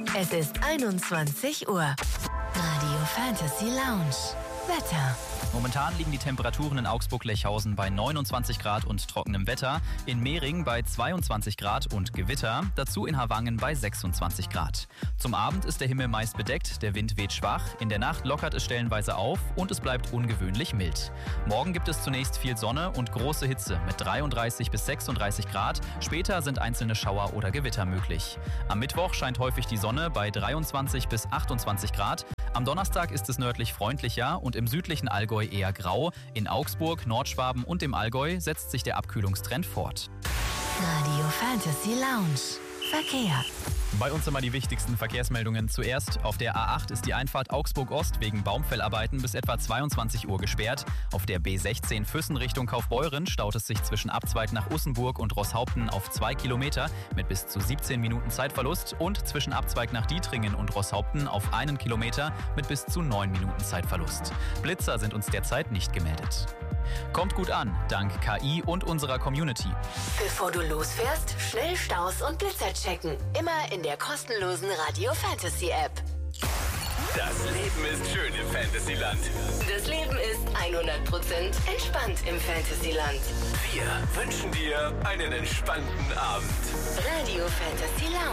Es ist 21 Uhr. Radio Fantasy Lounge. Wetter. Momentan liegen die Temperaturen in Augsburg-Lechhausen bei 29 Grad und trockenem Wetter, in Mehring bei 22 Grad und Gewitter, dazu in Havangen bei 26 Grad. Zum Abend ist der Himmel meist bedeckt, der Wind weht schwach, in der Nacht lockert es stellenweise auf und es bleibt ungewöhnlich mild. Morgen gibt es zunächst viel Sonne und große Hitze mit 33 bis 36 Grad, später sind einzelne Schauer oder Gewitter möglich. Am Mittwoch scheint häufig die Sonne bei 23 bis 28 Grad. Am Donnerstag ist es nördlich freundlicher und im südlichen Allgäu eher grau. In Augsburg, Nordschwaben und dem Allgäu setzt sich der Abkühlungstrend fort. Radio Fantasy Lounge. Verkehr. Bei uns immer die wichtigsten Verkehrsmeldungen. Zuerst auf der A8 ist die Einfahrt Augsburg-Ost wegen Baumfellarbeiten bis etwa 22 Uhr gesperrt. Auf der B16 Füssen Richtung Kaufbeuren staut es sich zwischen Abzweig nach Ussenburg und Rosshaupten auf 2 Kilometer mit bis zu 17 Minuten Zeitverlust und zwischen Abzweig nach Dietringen und Rosshaupten auf 1 Kilometer mit bis zu 9 Minuten Zeitverlust. Blitzer sind uns derzeit nicht gemeldet. Kommt gut an, dank KI und unserer Community. Bevor du losfährst, schnell Staus und Blitzer checken. Immer in der kostenlosen Radio Fantasy App. Das Leben ist schön im Fantasyland. Das Leben ist 100% entspannt im Fantasyland. Wir wünschen dir einen entspannten Abend. Radio Fantasy Lounge.